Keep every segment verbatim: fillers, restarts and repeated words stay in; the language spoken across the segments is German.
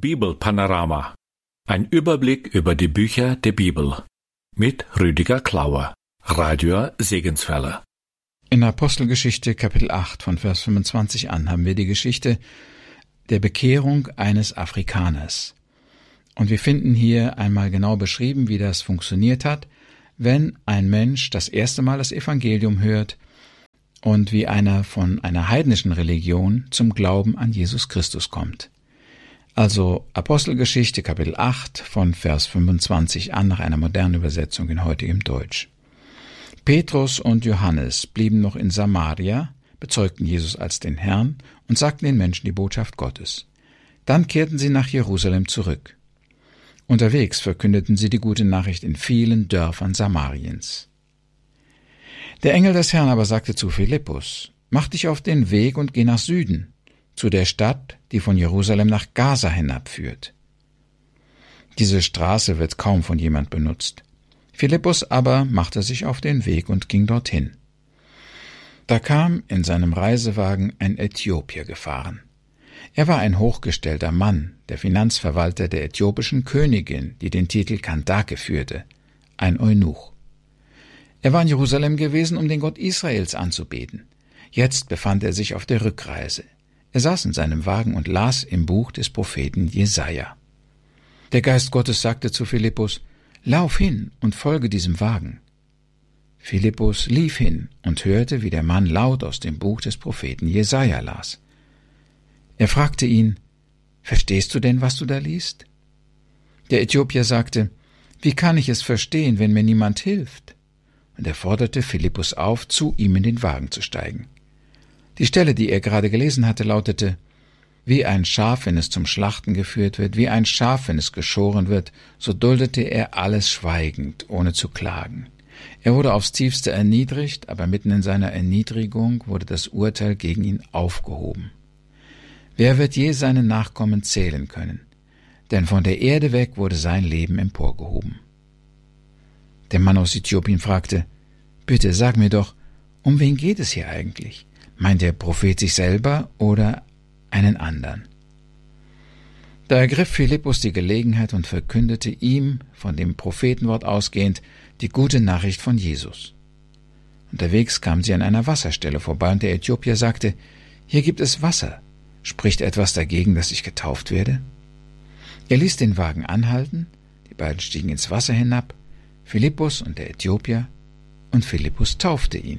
Bibelpanorama. Ein Überblick über die Bücher der Bibel. Mit Rüdiger Klauer, Radio Segenswelle. In Apostelgeschichte Kapitel acht von Vers fünfundzwanzig an haben wir die Geschichte der Bekehrung eines Afrikaners. Und wir finden hier einmal genau beschrieben, wie das funktioniert hat, wenn ein Mensch das erste Mal das Evangelium hört und wie einer von einer heidnischen Religion zum Glauben an Jesus Christus kommt. Also Apostelgeschichte Kapitel acht von Vers fünfundzwanzig an nach einer modernen Übersetzung in heutigem Deutsch. Petrus und Johannes blieben noch in Samaria, bezeugten Jesus als den Herrn und sagten den Menschen die Botschaft Gottes. Dann kehrten sie nach Jerusalem zurück. Unterwegs verkündeten sie die gute Nachricht in vielen Dörfern Samariens. Der Engel des Herrn aber sagte zu Philippus: Mach dich auf den Weg und geh nach Süden, zu der Stadt, die von Jerusalem nach Gaza hinabführt. Diese Straße wird kaum von jemand benutzt. Philippus aber machte sich auf den Weg und ging dorthin. Da kam in seinem Reisewagen ein Äthiopier gefahren. Er war ein hochgestellter Mann, der Finanzverwalter der äthiopischen Königin, die den Titel Kandake führte, ein Eunuch. Er war in Jerusalem gewesen, um den Gott Israels anzubeten. Jetzt befand er sich auf der Rückreise. Er saß in seinem Wagen und las im Buch des Propheten Jesaja. Der Geist Gottes sagte zu Philippus: Lauf hin und folge diesem Wagen. Philippus lief hin und hörte, wie der Mann laut aus dem Buch des Propheten Jesaja las. Er fragte ihn: Verstehst du denn, was du da liest? Der Äthiopier sagte: Wie kann ich es verstehen, wenn mir niemand hilft? Und er forderte Philippus auf, zu ihm in den Wagen zu steigen. Die Stelle, die er gerade gelesen hatte, lautete: Wie ein Schaf, wenn es zum Schlachten geführt wird, wie ein Schaf, wenn es geschoren wird, so duldete er alles schweigend, ohne zu klagen. Er wurde aufs tiefste erniedrigt, aber mitten in seiner Erniedrigung wurde das Urteil gegen ihn aufgehoben. Wer wird je seine Nachkommen zählen können? Denn von der Erde weg wurde sein Leben emporgehoben. Der Mann aus Äthiopien fragte: Bitte sag mir doch, um wen geht es hier eigentlich? Meint der Prophet sich selber oder einen anderen? Da ergriff Philippus die Gelegenheit und verkündete ihm, von dem Prophetenwort ausgehend, die gute Nachricht von Jesus. Unterwegs kamen sie an einer Wasserstelle vorbei und der Äthiopier sagte: Hier gibt es Wasser. Spricht etwas dagegen, dass ich getauft werde? Er ließ den Wagen anhalten, die beiden stiegen ins Wasser hinab, Philippus und der Äthiopier, und Philippus taufte ihn.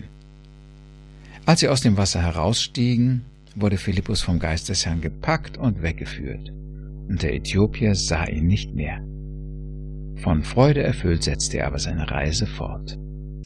Als sie aus dem Wasser herausstiegen, wurde Philippus vom Geist des Herrn gepackt und weggeführt, und der Äthiopier sah ihn nicht mehr. Von Freude erfüllt setzte er aber seine Reise fort.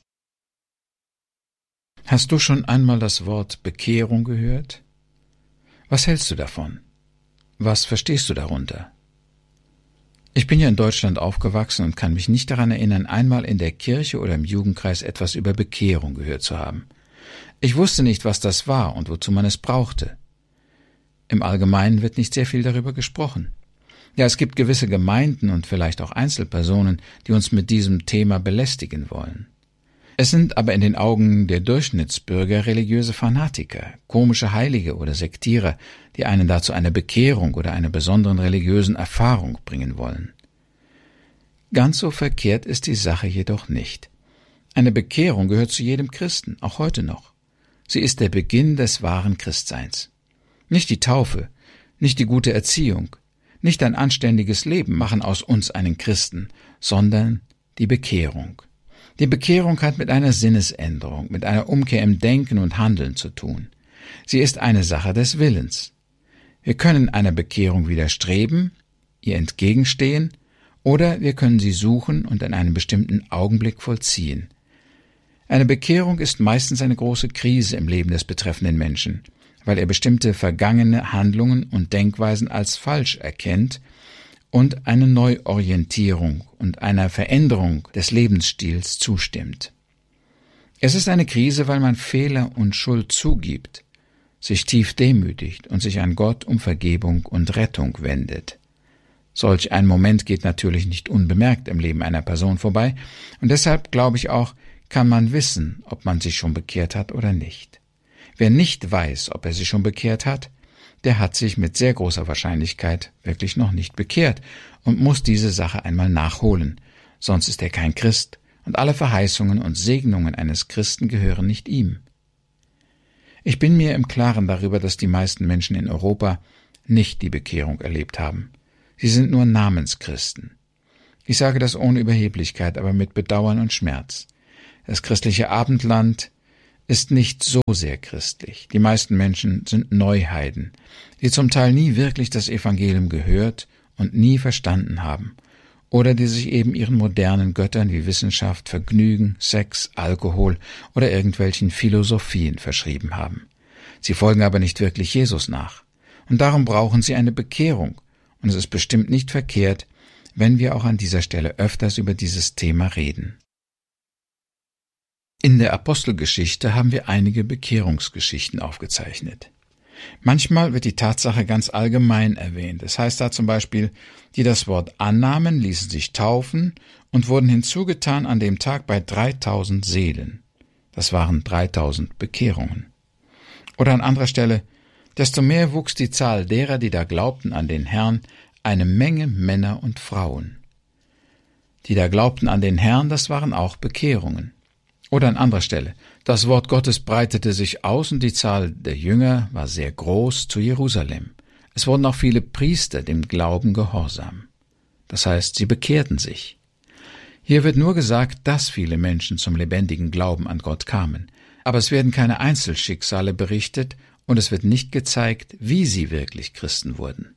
Hast du schon einmal das Wort Bekehrung gehört? Was hältst du davon? Was verstehst du darunter? Ich bin ja in Deutschland aufgewachsen und kann mich nicht daran erinnern, einmal in der Kirche oder im Jugendkreis etwas über Bekehrung gehört zu haben. Ich wusste nicht, was das war und wozu man es brauchte. Im Allgemeinen wird nicht sehr viel darüber gesprochen. Ja, es gibt gewisse Gemeinden und vielleicht auch Einzelpersonen, die uns mit diesem Thema belästigen wollen. Es sind aber in den Augen der Durchschnittsbürger religiöse Fanatiker, komische Heilige oder Sektierer, die einen dazu eine Bekehrung oder einer besonderen religiösen Erfahrung bringen wollen. Ganz so verkehrt ist die Sache jedoch nicht. Eine Bekehrung gehört zu jedem Christen, auch heute noch. Sie ist der Beginn des wahren Christseins. Nicht die Taufe, nicht die gute Erziehung, nicht ein anständiges Leben machen aus uns einen Christen, sondern die Bekehrung. Die Bekehrung hat mit einer Sinnesänderung, mit einer Umkehr im Denken und Handeln zu tun. Sie ist eine Sache des Willens. Wir können einer Bekehrung widerstreben, ihr entgegenstehen, oder wir können sie suchen und in einem bestimmten Augenblick vollziehen. Eine Bekehrung ist meistens eine große Krise im Leben des betreffenden Menschen, weil er bestimmte vergangene Handlungen und Denkweisen als falsch erkennt und eine Neuorientierung und einer Veränderung des Lebensstils zustimmt. Es ist eine Krise, weil man Fehler und Schuld zugibt, sich tief demütigt und sich an Gott um Vergebung und Rettung wendet. Solch ein Moment geht natürlich nicht unbemerkt im Leben einer Person vorbei, und deshalb glaube ich auch, kann man wissen, ob man sich schon bekehrt hat oder nicht. Wer nicht weiß, ob er sich schon bekehrt hat, der hat sich mit sehr großer Wahrscheinlichkeit wirklich noch nicht bekehrt und muss diese Sache einmal nachholen, sonst ist er kein Christ und alle Verheißungen und Segnungen eines Christen gehören nicht ihm. Ich bin mir im Klaren darüber, dass die meisten Menschen in Europa nicht die Bekehrung erlebt haben. Sie sind nur Namenschristen. Ich sage das ohne Überheblichkeit, aber mit Bedauern und Schmerz. Das christliche Abendland ist nicht so sehr christlich. Die meisten Menschen sind Neuheiden, die zum Teil nie wirklich das Evangelium gehört und nie verstanden haben, oder die sich eben ihren modernen Göttern wie Wissenschaft, Vergnügen, Sex, Alkohol oder irgendwelchen Philosophien verschrieben haben. Sie folgen aber nicht wirklich Jesus nach. Und darum brauchen sie eine Bekehrung. Und es ist bestimmt nicht verkehrt, wenn wir auch an dieser Stelle öfters über dieses Thema reden. In der Apostelgeschichte haben wir einige Bekehrungsgeschichten aufgezeichnet. Manchmal wird die Tatsache ganz allgemein erwähnt. Es heißt da zum Beispiel, die das Wort annahmen, ließen sich taufen und wurden hinzugetan an dem Tag bei dreitausend Seelen. Das waren dreitausend Bekehrungen. Oder an anderer Stelle, desto mehr wuchs die Zahl derer, die da glaubten an den Herrn, eine Menge Männer und Frauen. Die da glaubten an den Herrn, das waren auch Bekehrungen. Oder an anderer Stelle, das Wort Gottes breitete sich aus und die Zahl der Jünger war sehr groß zu Jerusalem. Es wurden auch viele Priester dem Glauben gehorsam. Das heißt, sie bekehrten sich. Hier wird nur gesagt, dass viele Menschen zum lebendigen Glauben an Gott kamen. Aber es werden keine Einzelschicksale berichtet und es wird nicht gezeigt, wie sie wirklich Christen wurden.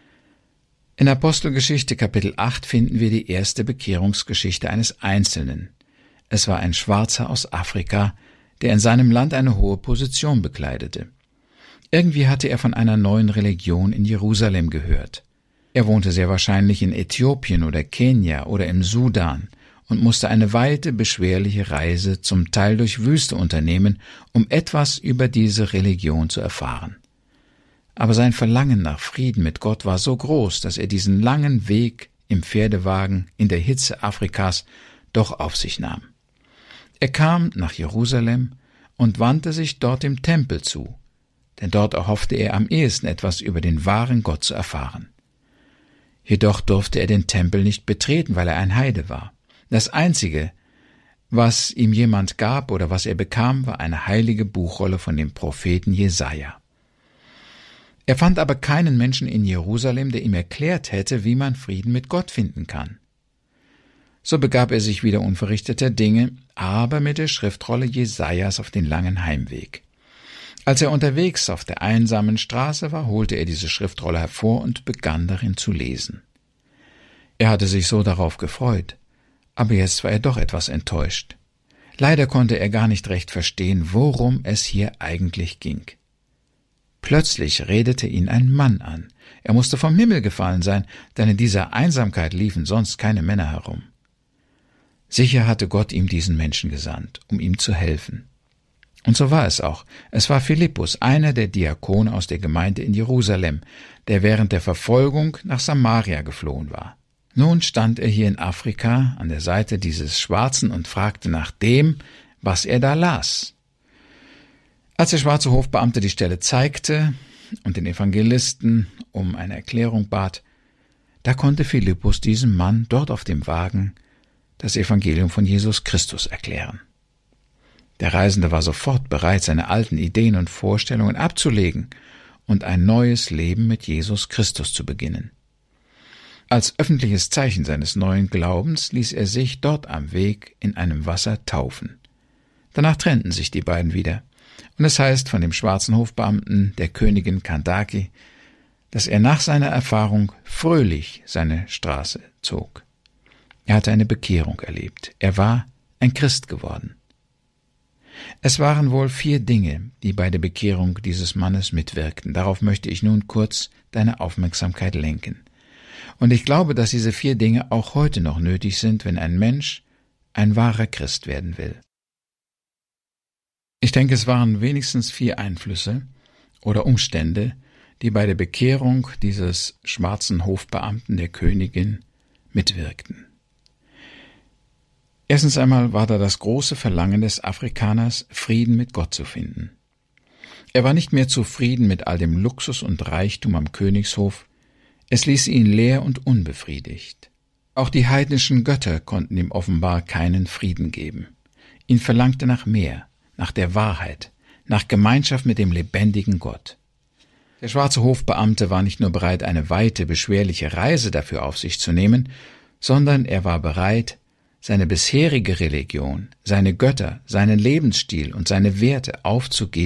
In Apostelgeschichte Kapitel acht finden wir die erste Bekehrungsgeschichte eines Einzelnen. Es war ein Schwarzer aus Afrika, der in seinem Land eine hohe Position bekleidete. Irgendwie hatte er von einer neuen Religion in Jerusalem gehört. Er wohnte sehr wahrscheinlich in Äthiopien oder Kenia oder im Sudan und musste eine weite, beschwerliche Reise zum Teil durch Wüste unternehmen, um etwas über diese Religion zu erfahren. Aber sein Verlangen nach Frieden mit Gott war so groß, dass er diesen langen Weg im Pferdewagen in der Hitze Afrikas doch auf sich nahm. Er kam nach Jerusalem und wandte sich dort dem Tempel zu, denn dort erhoffte er am ehesten etwas über den wahren Gott zu erfahren. Jedoch durfte er den Tempel nicht betreten, weil er ein Heide war. Das Einzige, was ihm jemand gab oder was er bekam, war eine heilige Buchrolle von dem Propheten Jesaja. Er fand aber keinen Menschen in Jerusalem, der ihm erklärt hätte, wie man Frieden mit Gott finden kann. So begab er sich wieder unverrichteter Dinge, aber mit der Schriftrolle Jesajas auf den langen Heimweg. Als er unterwegs auf der einsamen Straße war, holte er diese Schriftrolle hervor und begann darin zu lesen. Er hatte sich so darauf gefreut, aber jetzt war er doch etwas enttäuscht. Leider konnte er gar nicht recht verstehen, worum es hier eigentlich ging. Plötzlich redete ihn ein Mann an. Er musste vom Himmel gefallen sein, denn in dieser Einsamkeit liefen sonst keine Männer herum. Sicher hatte Gott ihm diesen Menschen gesandt, um ihm zu helfen. Und so war es auch. Es war Philippus, einer der Diakone aus der Gemeinde in Jerusalem, der während der Verfolgung nach Samaria geflohen war. Nun stand er hier in Afrika an der Seite dieses Schwarzen und fragte nach dem, was er da las. Als der schwarze Hofbeamte die Stelle zeigte und den Evangelisten um eine Erklärung bat, da konnte Philippus diesem Mann dort auf dem Wagen das Evangelium von Jesus Christus erklären. Der Reisende war sofort bereit, seine alten Ideen und Vorstellungen abzulegen und ein neues Leben mit Jesus Christus zu beginnen. Als öffentliches Zeichen seines neuen Glaubens ließ er sich dort am Weg in einem Wasser taufen. Danach trennten sich die beiden wieder, und es heißt von dem schwarzen Hofbeamten der Königin Kandake, dass er nach seiner Erfahrung fröhlich seine Straße zog. Er hatte eine Bekehrung erlebt. Er war ein Christ geworden. Es waren wohl vier Dinge, die bei der Bekehrung dieses Mannes mitwirkten. Darauf möchte ich nun kurz deine Aufmerksamkeit lenken. Und ich glaube, dass diese vier Dinge auch heute noch nötig sind, wenn ein Mensch ein wahrer Christ werden will. Ich denke, es waren wenigstens vier Einflüsse oder Umstände, die bei der Bekehrung dieses schwarzen Hofbeamten der Königin mitwirkten. Erstens einmal war da das große Verlangen des Afrikaners, Frieden mit Gott zu finden. Er war nicht mehr zufrieden mit all dem Luxus und Reichtum am Königshof, es ließ ihn leer und unbefriedigt. Auch die heidnischen Götter konnten ihm offenbar keinen Frieden geben. Ihn verlangte nach mehr, nach der Wahrheit, nach Gemeinschaft mit dem lebendigen Gott. Der schwarze Hofbeamte war nicht nur bereit, eine weite, beschwerliche Reise dafür auf sich zu nehmen, sondern er war bereit, seine bisherige Religion, seine Götter, seinen Lebensstil und seine Werte aufzugeben